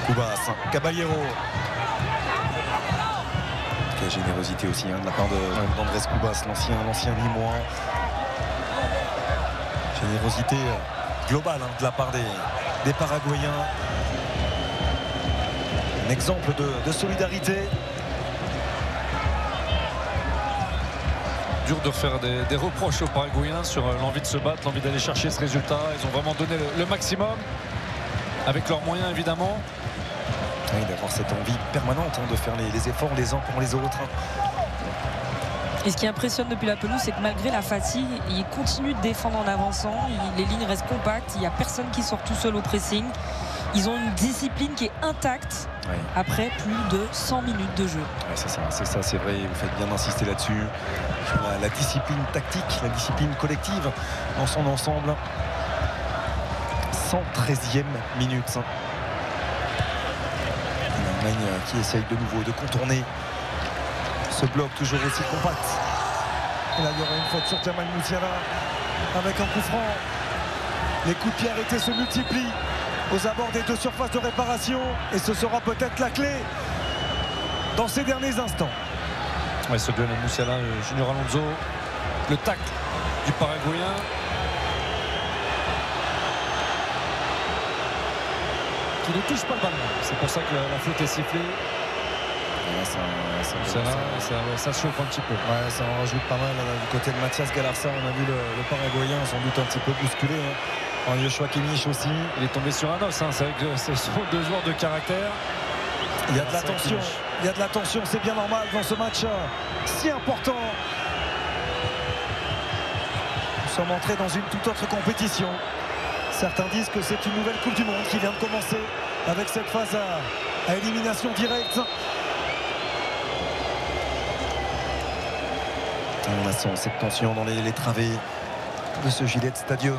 Koubas, Caballero. Quelle générosité aussi de la part d'Andrés Koubas, l'ancien Limois. Générosité globale de la part des Paraguayens. Un exemple de solidarité. Dur de faire des reproches aux Paraguayens sur l'envie de se battre, l'envie d'aller chercher ce résultat. Ils ont vraiment donné le maximum avec leurs moyens évidemment. Oui, d'avoir cette envie permanente de faire les efforts les uns pour les autres. Et ce qui impressionne depuis la pelouse, c'est que malgré la fatigue, il continue de défendre en avançant. Les lignes restent compactes. Il n'y a personne qui sort tout seul au pressing. Ils ont une discipline qui est intacte après plus de 100 minutes de jeu. Ouais, c'est ça, c'est vrai. Vous faites bien d'insister là-dessus. La discipline tactique, la discipline collective dans son ensemble. 113e minute. L'Allemagne qui essaye de nouveau de contourner ce bloc toujours aussi compact. Et là, il y aura une faute sur Jamal Musiala avec un coup franc. Les coups de pied arrêtés se multiplient aux abords des deux surfaces de réparation. Et ce sera peut-être la clé dans ces derniers instants. Ouais, ce duel Musiala, Junior Alonso, le tacle du Paraguayen. Qui ne touche pas le ballon. C'est pour ça que la faute est sifflée. Ça chauffe un petit peu. Ouais, ça en rajoute pas mal du côté de Mathias Galarza. On a vu le Paraguayen sans doute un petit peu bousculé. Joshua Kimmich aussi. Il est tombé sur un os. C'est vrai que ce sont deux joueurs de caractère. Il y a de la tension. Il y a de la tension. C'est bien normal dans ce match si important. Nous sommes entrés dans une toute autre compétition. Certains disent que c'est une nouvelle Coupe du Monde qui vient de commencer avec cette phase à élimination directe. Et on a cette tension dans les travées de ce Gillette Stadium.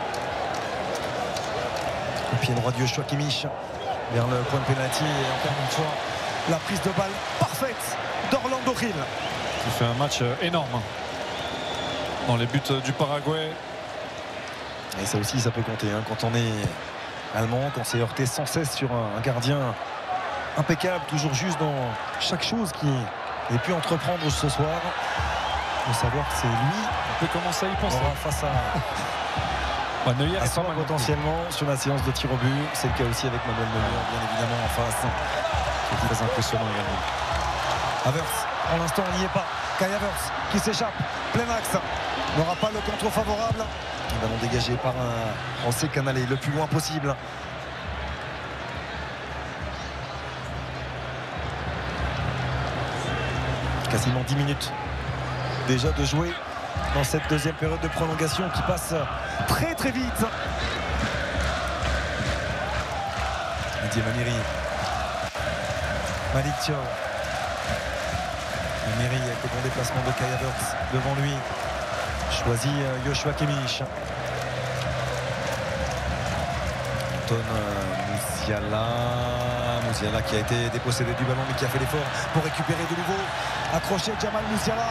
Le pied droit de Joshua Kimmich vers le point de pénalty et encore une fois la prise de balle parfaite d'Orlando Gil. Qui fait un match énorme dans les buts du Paraguay. Et ça aussi, ça peut compter quand on est allemand, quand c'est heurté sans cesse sur un gardien impeccable, toujours juste dans chaque chose qui ait pu entreprendre ce soir. Il faut savoir que c'est lui. On peut commencer à y penser. Face à Neuer à soi potentiellement sur la séance de tir au but. C'est le cas aussi avec Manuel Neuer, bien évidemment, en face. C'est très impressionnant également. Havertz, pour l'instant, on n'y est pas. Kai Havertz qui s'échappe, plein axe. N'aura pas le contre favorable. Un ballon dégagé par un Français Canalé le plus loin possible. Quasiment 10 minutes déjà de jouer dans cette deuxième période de prolongation qui passe très très vite. Didier Mamiri, Malick Thiaw. Mamiri avec le bon déplacement de Kai Havertz devant lui. Choisit Joshua Kimmich. Anton Musiala qui a été dépossédé du ballon mais qui a fait l'effort pour récupérer de nouveau. Accroché Jamal Musiala.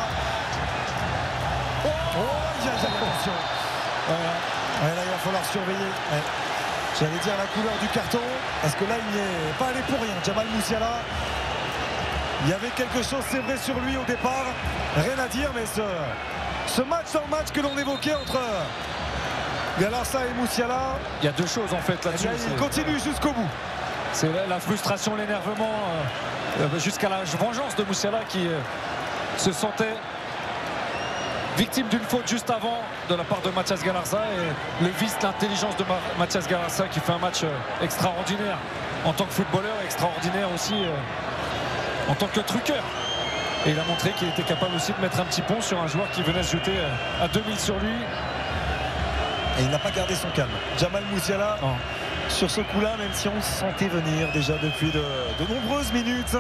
Attention. Voilà. Là, il va falloir surveiller. J'allais dire la couleur du carton. Parce que là, il n'y est pas allé pour rien. Jamal Musiala. Il y avait quelque chose, c'est vrai, sur lui au départ. Rien à dire, mais ce match dans le match que l'on évoquait entre Galarza et Musiala. Il y a deux choses en fait là-dessus. Il continue jusqu'au bout. C'est la frustration, l'énervement, jusqu'à la vengeance de Musiala qui se sentait victime d'une faute juste avant de la part de Mathias Galarza, et le vice, l'intelligence de Mathias Galarza qui fait un match extraordinaire en tant que footballeur, extraordinaire aussi en tant que truqueur. Et il a montré qu'il était capable aussi de mettre un petit pont sur un joueur qui venait se jeter à 2000 sur lui. Et il n'a pas gardé son calme. Jamal Musiala, sur ce coup-là, même si on le sentait venir déjà depuis de nombreuses minutes.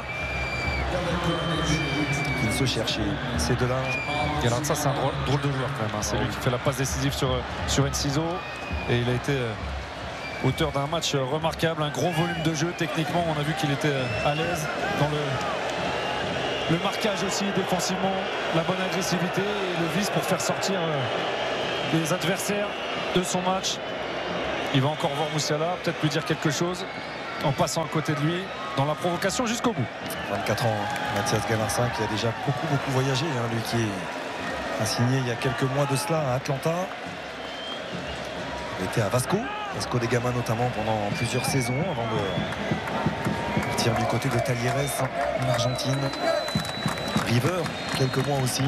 Il se cherchait, ces deux-là. Galarza, c'est un drôle de joueur quand même. C'est lui qui fait la passe décisive sur Enciso. Et il a été auteur d'un match remarquable, un gros volume de jeu. Techniquement, on a vu qu'il était à l'aise dans le marquage aussi, défensivement, la bonne agressivité et le vice pour faire sortir les adversaires de son match. Il va encore voir Musiala, peut-être lui dire quelque chose. en passant à côté de lui dans la provocation jusqu'au bout. 24 ans, Mathias Galarza qui a déjà beaucoup voyagé, hein, lui qui a signé il y a quelques mois de cela à Atlanta. Il était à Vasco da Gama notamment pendant plusieurs saisons avant de partir du côté de Talleres en Argentine. River, quelques mois aussi.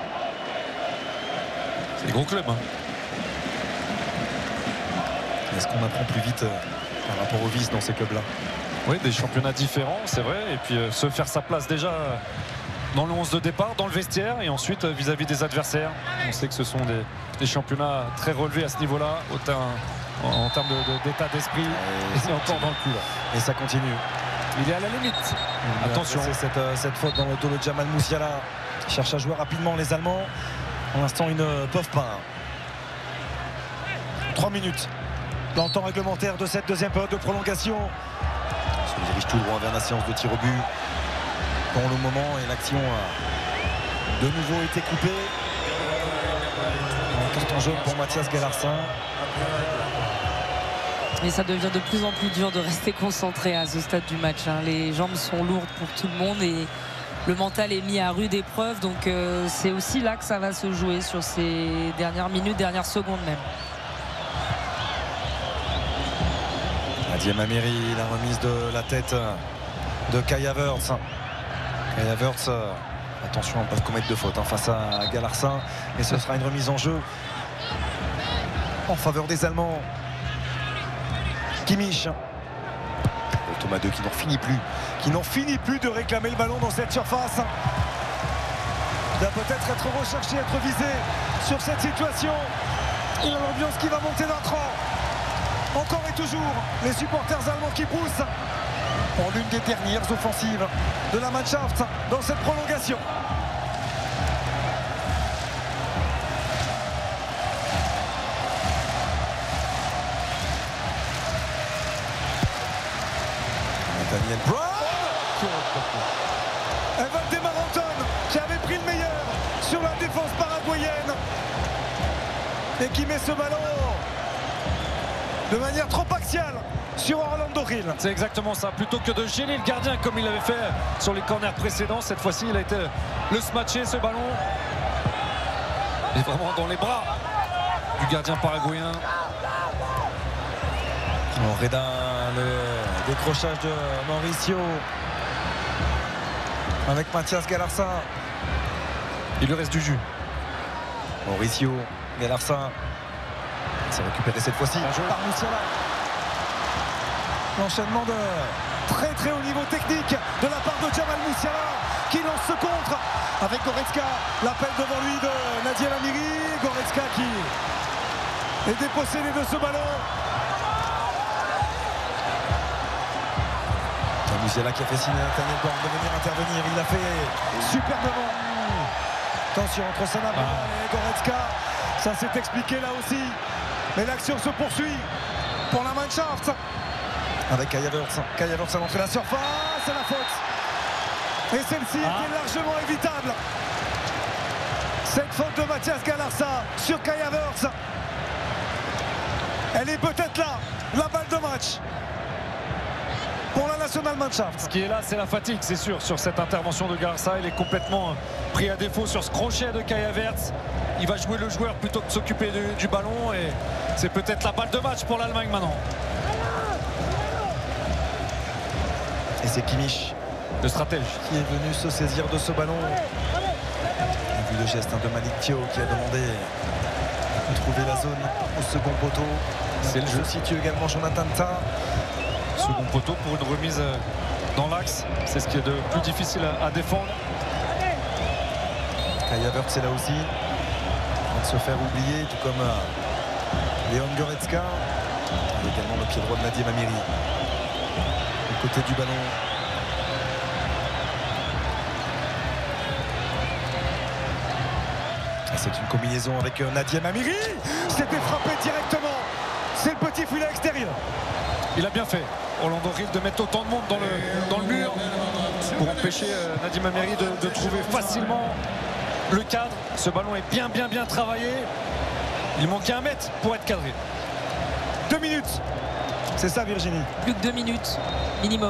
C'est des gros clubs. Hein. Est-ce qu'on apprend plus vite par rapport au vice dans ces clubs-là? Oui, des championnats différents, c'est vrai. Et puis se faire sa place déjà dans le 11 de départ, dans le vestiaire, et ensuite vis-à-vis des adversaires. On sait que ce sont des championnats très relevés à ce niveau-là, en termes d'état d'esprit. Et encore dans le coup là. Et ça continue. Il est à la limite. Attention. C'est cette faute dans le dos de Jamal Musiala. Il cherche à jouer rapidement les Allemands. Pour l'instant, ils ne peuvent pas. 3 minutes dans le temps réglementaire de cette deuxième période de prolongation. On se dirige tout droit vers la séance de tir au but pour le moment, et l'action a de nouveau été coupée. Un carton jaune pour Mathias Galarza. Et ça devient de plus en plus dur de rester concentré à ce stade du match. Hein. Les jambes sont lourdes pour tout le monde et le mental est mis à rude épreuve. Donc c'est aussi là que ça va se jouer sur ces dernières minutes, dernières secondes même. Nadim Amiri, la remise de la tête de Kai Havertz. Kai Havertz, attention à ne pas commettre de faute face à Galarza. Et ce sera une remise en jeu en faveur des Allemands. Kimmich. Thomas II qui n'en finit plus de réclamer le ballon dans cette surface. Il va peut-être être recherché, être visé sur cette situation. Il a l'ambiance qui va monter d'un cran. Encore et toujours les supporters allemands qui poussent pour l'une des dernières offensives de la Mannschaft dans cette prolongation. Daniel Brown. Evan Demaranton qui avait pris le meilleur sur la défense paraguayenne et qui met ce ballon de manière trop axiale sur Orlando Hill. C'est exactement ça. Plutôt que de gêner le gardien comme il l'avait fait sur les corners précédents, cette fois-ci il a été le smatcher, ce ballon est vraiment dans les bras du gardien paraguayen. Reda, le décrochage de Mauricio avec Mathias Galarza. Il lui reste du jus. Mauricio Galarza s'est récupéré cette fois-ci par Musiala. L'enchaînement de très haut niveau technique de la part de Jamal Musiala qui lance ce contre avec Goretzka. L'appel devant lui de Nadim Amiri. Goretzka qui est dépossédé de ce ballon. Musiala qui a fait signe à Nathaniel Borg de venir intervenir. Il l'a fait superbement. Attention entre Sanabria et Goretzka. Ça s'est expliqué là aussi. Mais l'action se poursuit pour la Mannschaft. Avec Kai Havertz. Kai Havertz à l'entrée de la surface. C'est la faute. Et celle-ci était largement évitable. Cette faute de Mathias Galarza sur Kai Havertz. Elle est peut-être là. La balle de match pour la National Mannschaft. Ce qui est là, c'est la fatigue, c'est sûr. Sur cette intervention de Galarza, il est complètement pris à défaut sur ce crochet de Kai Havertz. Il va jouer le joueur plutôt que de s'occuper du ballon, et c'est peut-être la balle de match pour l'Allemagne maintenant. Et c'est Kimmich, le stratège, qui est venu se saisir de ce ballon. On a vu le geste de Malik Thiaw qui a demandé de trouver la zone au second poteau. C'est le jeu. Se situe également Jonathan Tah. Second poteau pour une remise dans l'axe, c'est ce qui est de plus difficile à défendre. Kai Havertz est là aussi, en train de se faire oublier, tout comme Leon Goretzka. Et également le pied droit de Nadim Amiri au côté du ballon. C'est une combinaison avec Nadim Amiri. C'était frappé directement. C'est le petit filet extérieur. Il a bien fait, Orlando Hill, de mettre autant de monde dans le mur pour empêcher Nadim Amiri de trouver facilement le cadre. Ce ballon est bien travaillé. Il manquait 1 mètre pour être cadré. 2 minutes C'est ça, Virginie. Plus que 2 minutes minimum.